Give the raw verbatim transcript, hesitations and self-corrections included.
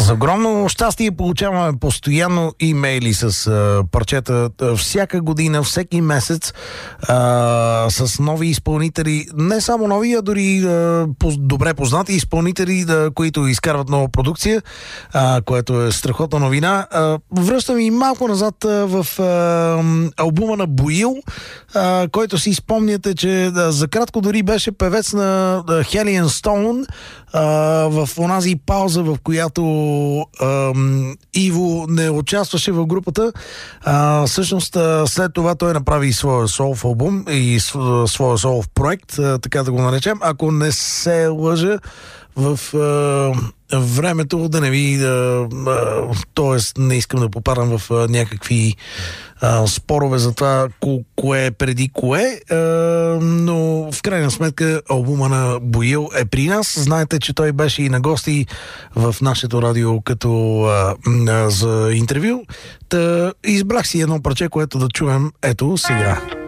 С огромно щастие получаваме постоянно имейли с а, парчета всяка година, всеки месец а, с нови изпълнители. Не само нови, а дори а, по, добре познати изпълнители, да, които изкарват нова продукция, а, което е страхотна новина. А, връщам и малко назад а, в а, албума на Боил, а, който си спомняте, че да, за кратко дори беше певец на Hellion Stone а, в онази пауза, в която а, Иво не участваше в групата. А, всъщност а, след това той направи своя солов албум и своя солов проект, а, така да го наречем. Ако не се лъжа, в а, времето да не ви да, а, т.е. не искам да попадам в а, някакви а, спорове за това ко- кое е преди кое, а, но в крайна сметка албума на Боил е при нас. Знаете, че той беше и на гости в нашето радио като а, а, за интервю. Та избрах си едно парче, което да чуем ето сега.